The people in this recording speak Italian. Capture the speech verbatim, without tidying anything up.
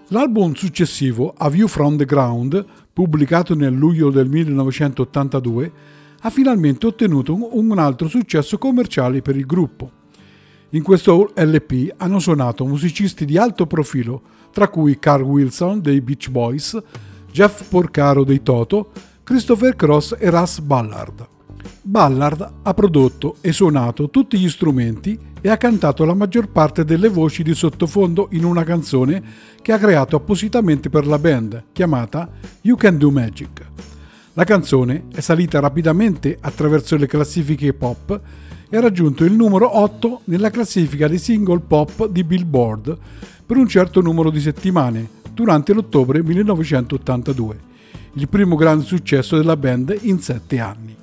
L'album successivo, A View from the Ground, pubblicato nel luglio del millenovecentottantadue, ha finalmente ottenuto un altro successo commerciale per il gruppo. In questo L P hanno suonato musicisti di alto profilo, tra cui Carl Wilson dei Beach Boys, Jeff Porcaro dei Toto, Christopher Cross e Russ Ballard. Ballard ha prodotto e suonato tutti gli strumenti e ha cantato la maggior parte delle voci di sottofondo in una canzone che ha creato appositamente per la band, chiamata You Can Do Magic. La canzone è salita rapidamente attraverso le classifiche pop e ha raggiunto il numero otto nella classifica dei single pop di Billboard per un certo numero di settimane durante l'ottobre millenovecentottantadue, il primo grande successo della band in sette anni.